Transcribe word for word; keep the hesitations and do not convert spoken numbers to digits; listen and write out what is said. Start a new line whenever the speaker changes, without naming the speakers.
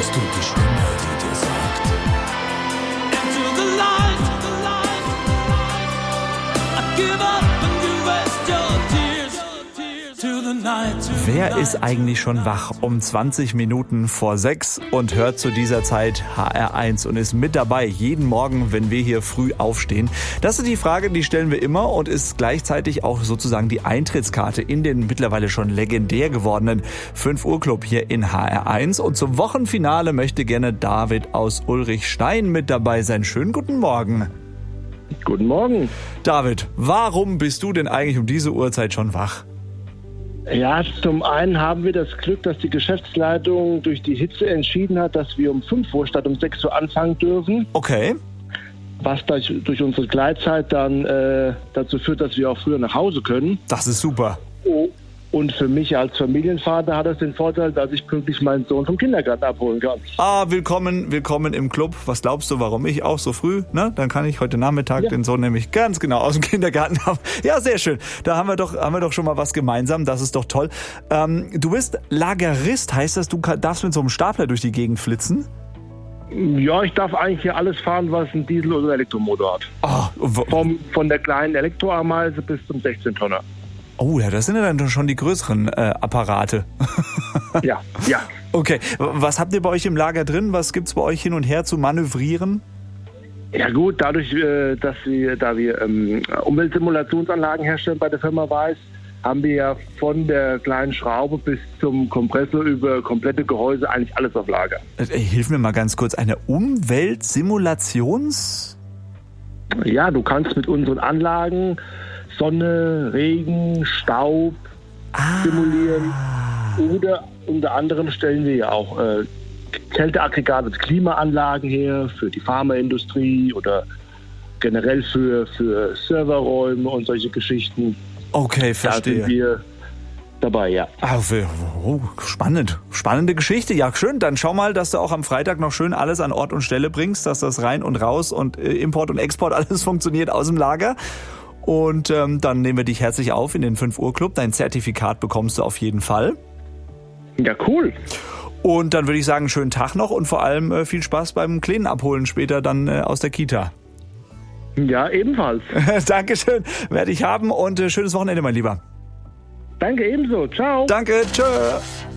Hörst du die Stimme, die dir sagt:
Into the light, the light, I give up and you waste your tears to the night, to the
Wer
night.
ist eigentlich schon wach um zwanzig Minuten vor sechs und hört zu dieser Zeit H R eins und ist mit dabei jeden Morgen, wenn wir hier früh aufstehen? Das ist die Frage, die stellen wir immer und ist gleichzeitig auch sozusagen die Eintrittskarte in den mittlerweile schon legendär gewordenen fünf Uhr Club hier in H R eins. Und zum Wochenfinale möchte gerne David aus Ulrichstein mit dabei sein. Schönen guten Morgen.
Guten Morgen.
David, warum bist du denn eigentlich um diese Uhrzeit schon wach?
Ja, zum einen haben wir das Glück, dass die Geschäftsleitung durch die Hitze entschieden hat, dass wir um fünf Uhr statt um sechs Uhr anfangen dürfen.
Okay.
Was durch, durch unsere Gleitzeit dann äh, dazu führt, dass wir auch früher nach Hause können.
Das ist super.
Oh. Und für mich als Familienvater hat das den Vorteil, dass ich pünktlich meinen Sohn vom Kindergarten abholen kann.
Ah, willkommen, willkommen im Club. Was glaubst du, warum ich auch so früh? Ne? Dann kann ich heute Nachmittag
Ja.
den Sohn nämlich ganz genau aus dem Kindergarten haben. Ja, sehr schön. Da haben wir doch, haben wir doch schon mal was gemeinsam. Das ist doch toll. Ähm, du bist Lagerist, heißt das, du kann, darfst mit so einem Stapler durch die Gegend flitzen?
Ja, ich darf eigentlich hier alles fahren, was einen Diesel- oder Elektromotor hat.
Ah, w-
Vom, von der kleinen Elektroameise bis zum sechzehn Tonner.
oh ja, das sind ja dann schon die größeren äh, Apparate.
Ja, ja.
Okay, was habt ihr bei euch im Lager drin? Was gibt's bei euch hin und her zu manövrieren?
Ja gut, dadurch, äh, dass wir, da wir ähm, Umweltsimulationsanlagen herstellen bei der Firma Weiß, haben wir ja von der kleinen Schraube bis zum Kompressor über komplette Gehäuse eigentlich alles auf Lager.
Äh, hilf mir mal ganz kurz. Eine Umweltsimulations...
Ja, du kannst mit unseren Anlagen Sonne, Regen, Staub
Ah.
simulieren. Oder unter anderem stellen wir ja auch äh, Kälteaggregate, Klimaanlagen her für die Pharmaindustrie oder generell für, für Serverräume und solche Geschichten.
Okay,
Da
verstehe.
sind wir dabei, ja.
Ah, oh, spannend. Spannende Geschichte. Ja, schön. Dann schau mal, dass du auch am Freitag noch schön alles an Ort und Stelle bringst, dass das rein und raus und äh, Import und Export alles funktioniert aus dem Lager. Und ähm, dann nehmen wir dich herzlich auf in den fünf Uhr Club. Dein Zertifikat bekommst du auf jeden Fall.
Ja, cool.
Und dann würde ich sagen, schönen Tag noch und vor allem äh, viel Spaß beim Kleinen abholen später dann äh, aus der Kita.
Ja, ebenfalls.
Dankeschön. Werde ich haben und äh, schönes Wochenende, mein Lieber.
Danke ebenso. Ciao.
Danke. Tschö.